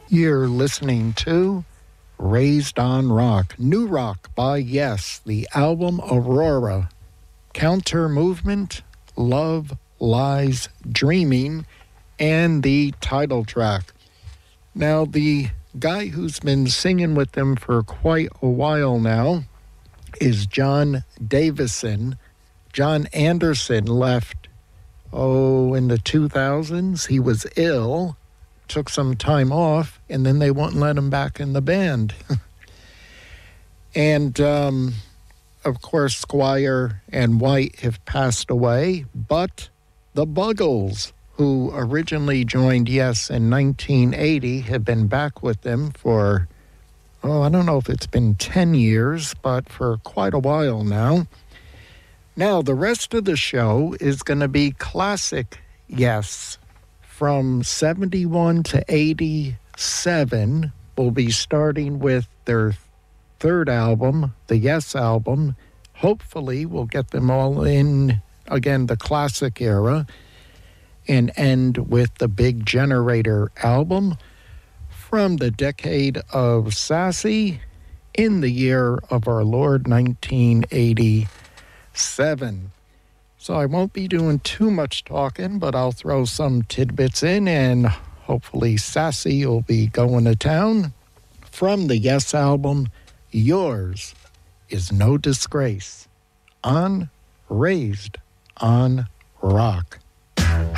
You're listening to Raised on Rock, new rock by Yes, the album Aurora, Counter Movement, Love Lies Dreaming, and the title track. Now, the guy who's been singing with them for quite a while now is John Davison. John Anderson left, in the 2000s. He was ill, took some time off, and then they wouldn't let him back in the band. And, of course, Squire and White have passed away, but the Buggles, who originally joined Yes in 1980, have been back with them for, I don't know if it's been 10 years, but for quite a while now. Now, the rest of the show is going to be classic Yes. From 71 to 87, we'll be starting with their third album, the Yes album. Hopefully, we'll get them all in, again, the classic era, and end with the Big Generator album from the decade of Sassy in the year of our Lord, 1987. So I won't be doing too much talking, but I'll throw some tidbits in, and hopefully Sassy will be going to town. From the Yes album, Yours is No Disgrace on Raised on Rock.